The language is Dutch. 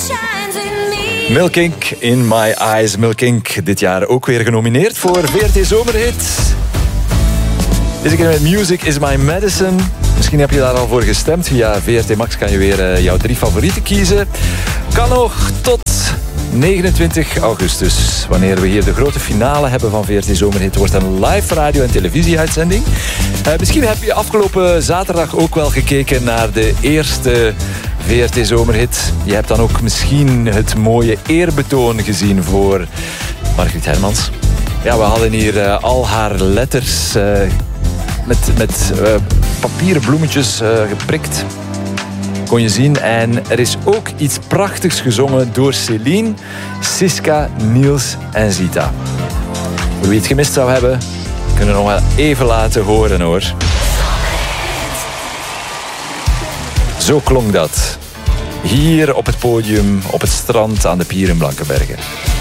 Milk Inc. In My Eyes. Milk Inc. dit jaar ook weer genomineerd voor VRT Zomerhit. Deze keer met Music is My Medicine. Misschien heb je daar al voor gestemd. Via VRT Max kan je weer jouw 3 favorieten kiezen. Kan nog tot 29 augustus. Wanneer we hier de grote finale hebben van VRT Zomerhit, wordt een live radio- en televisieuitzending. Misschien heb je afgelopen zaterdag ook wel gekeken naar de eerste VRT Zomerhit. Je hebt dan ook misschien het mooie eerbetoon gezien voor Margriet Hermans. Ja, we hadden hier al haar letters met papieren bloemetjes geprikt. Kon je zien. En er is ook iets prachtigs gezongen door Céline, Siska, Niels en Zita. Voor wie het gemist zou hebben, kunnen we nog wel even laten horen, hoor. Zo klonk dat. Hier op het podium, op het strand aan de Pier in Blankenberge.